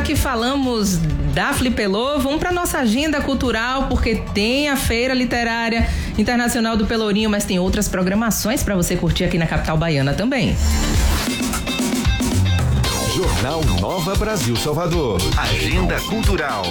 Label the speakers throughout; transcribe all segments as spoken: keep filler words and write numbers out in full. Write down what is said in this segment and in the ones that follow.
Speaker 1: já que falamos da Flipelô, vamos para nossa agenda cultural, porque tem a Feira Literária Internacional do Pelourinho, mas tem outras programações para você curtir aqui na capital baiana também.
Speaker 2: Jornal Nova Brasil Salvador. Agenda cultural.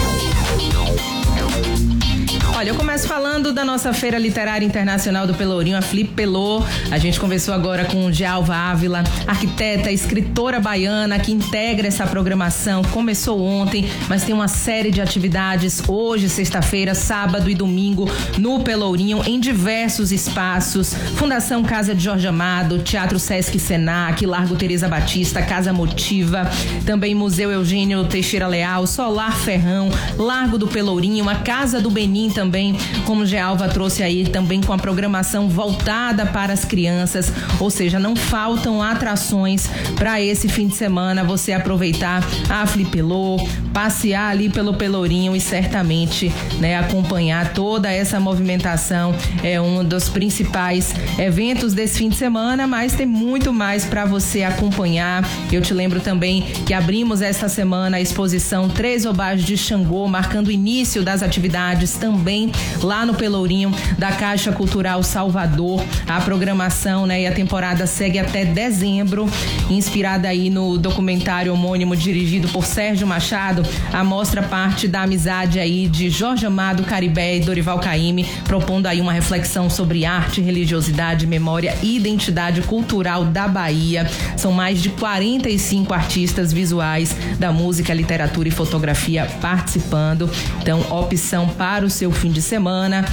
Speaker 1: Olha, eu começo falando da nossa Feira Literária Internacional do Pelourinho, a Flipelô. A gente conversou agora com Djalva Ávila, arquiteta, escritora baiana, que integra essa programação. Começou ontem, mas tem uma série de atividades hoje, sexta-feira, sábado e domingo, no Pelourinho, em diversos espaços. Fundação Casa de Jorge Amado, Teatro Sesc Senac, Largo Teresa Batista, Casa Motiva, também Museu Eugênio Teixeira Leal, Solar Ferrão, Largo do Pelourinho, a Casa do Benim também, como Djalva trouxe aí, também com a programação voltada para as crianças, ou seja, não faltam atrações para esse fim de semana, você aproveitar a Flipelô, passear ali pelo Pelourinho e certamente, né, acompanhar toda essa movimentação. É um dos principais eventos desse fim de semana, mas tem muito mais para você acompanhar. Eu te lembro também que abrimos essa semana a exposição Três Obás de Xangô, marcando o início das atividades também lá no Pelourinho da Caixa Cultural Salvador. A programação, né, e a temporada segue até dezembro, inspirada aí no documentário homônimo dirigido por Sérgio Machado. A mostra parte da amizade aí de Jorge Amado, Caribé e Dorival Caymmi, propondo aí uma reflexão sobre arte, religiosidade, memória e identidade cultural da Bahia. São mais de quarenta e cinco artistas visuais da música, literatura e fotografia participando. Então, opção para o seu fim de semana.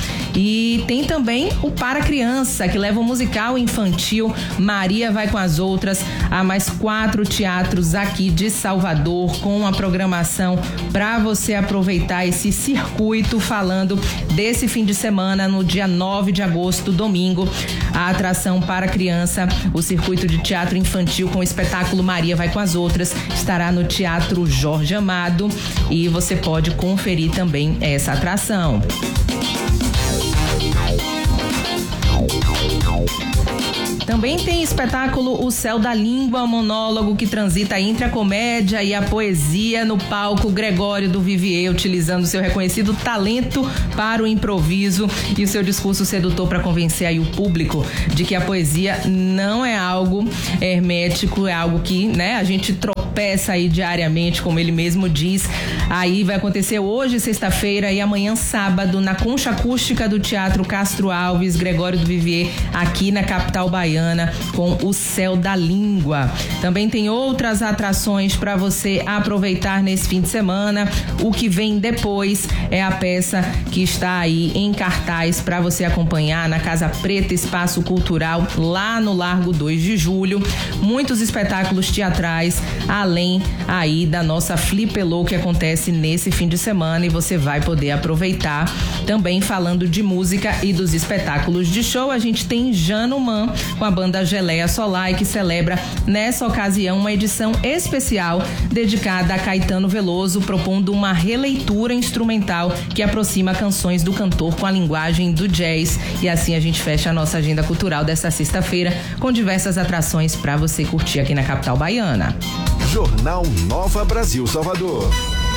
Speaker 1: E tem também o Para Criança, que leva o musical infantil Maria Vai com as Outras a mais quatro teatros aqui de Salvador, com a programação para você aproveitar esse circuito. Falando desse fim de semana, no dia nove de agosto, domingo, a atração Para Criança, o circuito de teatro infantil com o espetáculo Maria Vai com as Outras, estará no Teatro Jorge Amado e você pode conferir também essa atração. Também tem espetáculo O Céu da Língua, monólogo que transita entre a comédia e a poesia no palco Gregório do Vivier, utilizando seu reconhecido talento para o improviso e o seu discurso sedutor para convencer aí o público de que a poesia não é algo hermético, é algo que, né, a gente tropeça aí diariamente, como ele mesmo diz. Aí vai acontecer hoje, sexta-feira, e amanhã, sábado, na Concha Acústica do Teatro Castro Alves, Gregório do Vivier, aqui na capital baiana, com O Céu da Língua. Também tem outras atrações para você aproveitar nesse fim de semana. O que vem depois é a peça que está aí em cartaz para você acompanhar na Casa Preta Espaço Cultural, lá no Largo dois de julho. Muitos espetáculos teatrais, além aí da nossa Flipelô, que acontece nesse fim de semana, e você vai poder aproveitar. Também falando de música e dos espetáculos de show, a gente tem Januman com a banda Geleia Solar, que celebra nessa ocasião uma edição especial dedicada a Caetano Veloso, propondo uma releitura instrumental que aproxima canções do cantor com a linguagem do jazz. E assim a gente fecha a nossa agenda cultural desta sexta-feira com diversas atrações para você curtir aqui na capital baiana.
Speaker 2: Jornal Nova Brasil Salvador.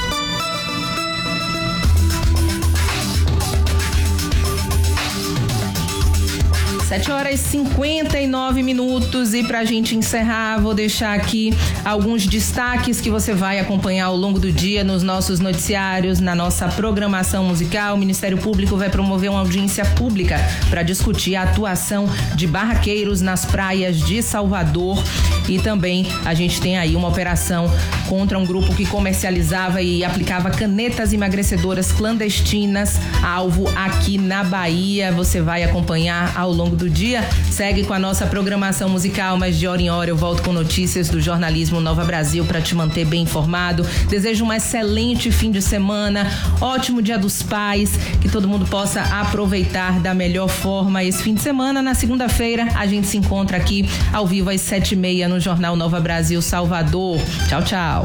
Speaker 1: sete horas e cinquenta e nove minutos, e pra gente encerrar, vou deixar aqui alguns destaques que você vai acompanhar ao longo do dia nos nossos noticiários, na nossa programação musical. O Ministério Público vai promover uma audiência pública para discutir a atuação de barraqueiros nas praias de Salvador. E também a gente tem aí uma operação contra um grupo que comercializava e aplicava canetas emagrecedoras clandestinas, alvo aqui na Bahia. Você vai acompanhar ao longo do dia. Segue com a nossa programação musical, mas de hora em hora eu volto com notícias do jornalismo Nova Brasil para te manter bem informado. Desejo um excelente fim de semana, ótimo Dia dos Pais, que todo mundo possa aproveitar da melhor forma esse fim de semana. Na segunda-feira a gente se encontra aqui ao vivo às sete e meia no Jornal Nova Brasil Salvador. Tchau, tchau.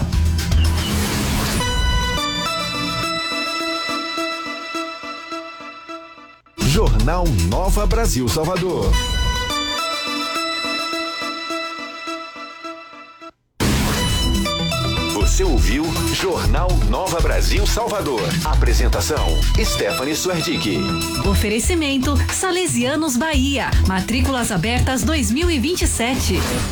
Speaker 2: Jornal Nova Brasil Salvador. Você ouviu Jornal Nova Brasil Salvador. Apresentação, Stephanie Suerdick.
Speaker 3: Oferecimento Salesianos Bahia. Matrículas abertas dois mil e vinte e sete.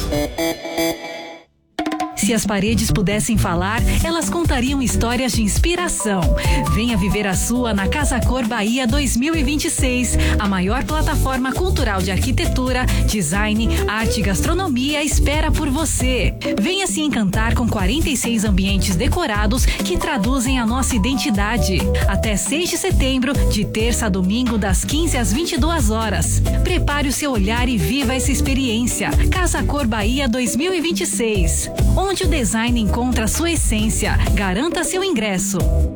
Speaker 3: Se as paredes pudessem falar, elas contariam histórias de inspiração. Venha viver a sua na Casa Cor Bahia dois mil e vinte e seis, a maior plataforma cultural de arquitetura, design, arte e gastronomia espera por você. Venha se encantar com quarenta e seis ambientes decorados que traduzem a nossa identidade. Até seis de setembro, de terça a domingo, das quinze às vinte e duas horas. Prepare o seu olhar e viva essa experiência. Casa Cor Bahia dois mil e vinte e seis. Onde o design encontra sua essência. Garanta seu ingresso.